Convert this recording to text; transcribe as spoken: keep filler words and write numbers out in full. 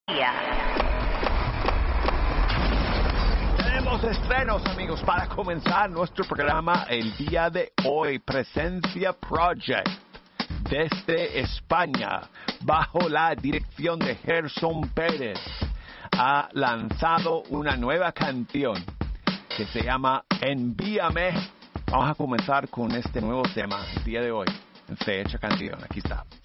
Tenemos estrenos, amigos, para comenzar nuestro programa el día de hoy. Presencia Project, desde España, bajo la dirección de Gerson Pérez, ha lanzado una nueva canción que se llama Envíame. Vamos a comenzar con este nuevo tema el día de hoy. Fecha canción, aquí está.